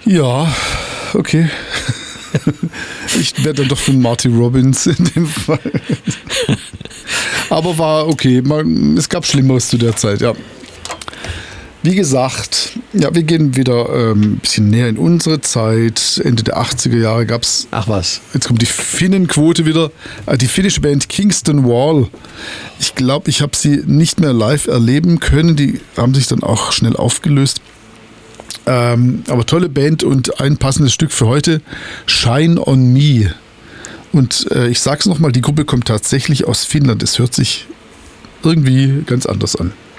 Ja, okay. Ich werde dann doch von Marty Robbins in dem Fall. Aber war okay. Es gab Schlimmeres zu der Zeit, ja. Wie gesagt, ja, wir gehen wieder ein bisschen näher in unsere Zeit. Ende der 80er Jahre gab es. Ach was. Jetzt kommt die Finnenquote wieder. Die finnische Band Kingston Wall. Ich glaube, ich habe sie nicht mehr live erleben können. Die haben sich dann auch schnell aufgelöst. Aber tolle Band und ein passendes Stück für heute. Shine on Me. Und ich sag's nochmal, die Gruppe kommt tatsächlich aus Finnland. Es hört sich irgendwie ganz anders an.